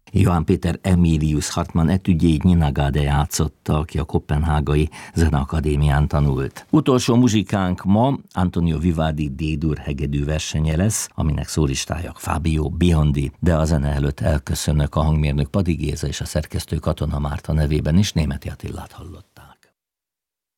Johann Peter Emilius Hartmann etüdjét Nina Gade játszotta, aki a Koppenhágai Zeneakadémián tanult. Utolsó muzsikánk ma Antonio Vivaldi D-dur hegedű versenye lesz, aminek szólistája Fábio Biondi, de a zene előtt elköszönök, a hangmérnök Padi Géza és a szerkesztő Katona Márta nevében is. Németi Attilát hallott.